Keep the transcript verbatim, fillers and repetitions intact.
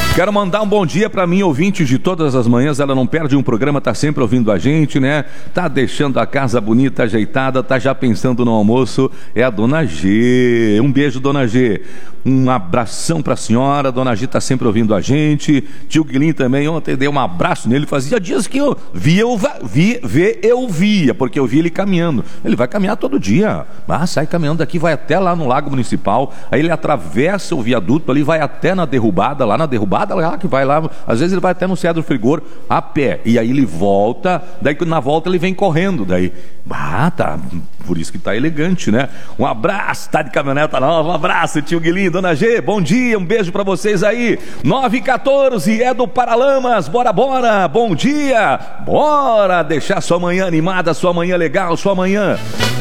Quero mandar um bom dia pra mim, ouvinte de todas as manhãs. Ela não perde um programa, tá sempre ouvindo a gente, né? Tá deixando a casa bonita, ajeitada, tá já pensando no almoço. É a Dona G. Um beijo, Dona G. Um abração pra senhora. Dona G tá sempre ouvindo a gente. Tio Guilherme também, ontem dei um abraço nele. Fazia dias que eu via, eu via, vê, eu via, porque eu vi ele caminhando. Ele vai caminhar todo dia. Ah, sai caminhando daqui, vai até lá no Lago Municipal. Aí ele atravessa o viaduto ali, vai até na derrubada, lá na derrubada, lá que vai lá. Às vezes ele vai até no Cedro Frigor a pé. E aí ele volta, daí na volta ele vem correndo. Daí, ah, tá. Por isso que tá elegante, né? Um abraço, tá de caminhoneta nova. Um abraço, tio Guilherme, Dona G. Bom dia, um beijo pra vocês aí. nove e quatorze, é do Paralamas. Bora, bora. Bom dia. Bora deixar sua manhã animada, sua manhã legal, sua manhã